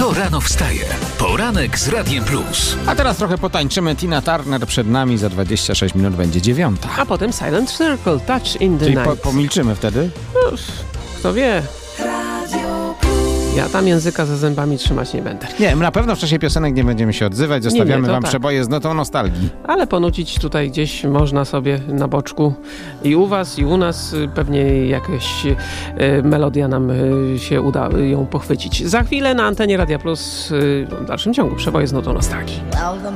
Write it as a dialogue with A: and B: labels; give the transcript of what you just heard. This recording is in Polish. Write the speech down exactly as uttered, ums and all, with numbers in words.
A: To rano wstaje. Poranek z Radiem Plus.
B: A teraz trochę potańczymy. Tina Turner przed nami, za dwadzieścia sześć minut będzie dziewiąta.
C: A potem Silent Circle, Touch in the
B: Czyli
C: Night.
B: po, pomilczymy wtedy?
C: No, kto wie. Ja tam języka za zębami trzymać nie będę.
B: Nie, na pewno w czasie piosenek nie będziemy się odzywać. Zostawiamy
C: nie, nie,
B: wam
C: tak.
B: przeboje z notą nostalgii.
C: Ale ponucić tutaj gdzieś można sobie na boczku. I u was, i u nas pewnie jakaś y, melodia nam y, się uda ją pochwycić. Za chwilę na antenie Radia Plus y, w dalszym ciągu przeboje z notą nostalgii.